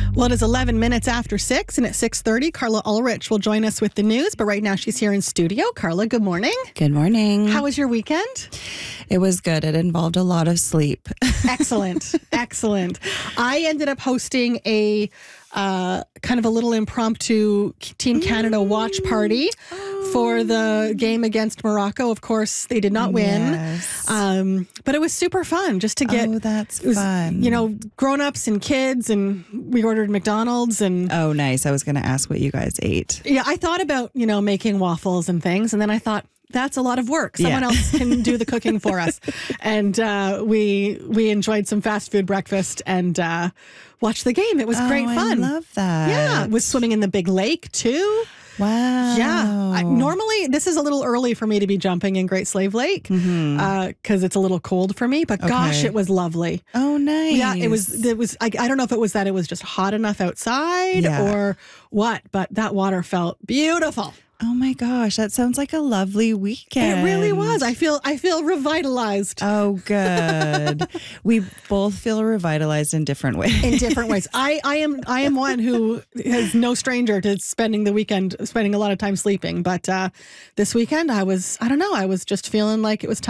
Well, it is 11 minutes after 6, and at 6:30, Carla Ulrich will join us with the news. But right now, she's here in studio. Carla, good morning. Good morning. How was your weekend? It was good. It involved a lot of sleep. Excellent. Excellent. I ended up hosting a kind of a little impromptu Team Canada watch party for the game against Morocco. Of course, they did not win. Yes. But it was super fun just to get... Oh, that's it was, fun. You know, grown-ups and kids, and we ordered McDonald's and... Oh, nice. I was going to ask what you guys ate. Yeah, I thought about, making waffles and things, and then I thought, that's a lot of work. Someone else can do the cooking for us. And we enjoyed some fast food breakfast and watched the game. It was great fun. I love that. Yeah, was swimming in the big lake too. Wow. Yeah. Normally, this is a little early for me to be jumping in Great Slave Lake because it's a little cold for me. But gosh, it was lovely. Oh, nice. Yeah, it was. I don't know if it was that it was just hot enough outside or what, but that water felt beautiful. Oh my gosh, that sounds like a lovely weekend. It really was. I feel revitalized. Oh, good. We both feel revitalized in different ways. In different ways. I am one who is no stranger to spending the weekend, spending a lot of time sleeping. But this weekend, I was just feeling like it was time.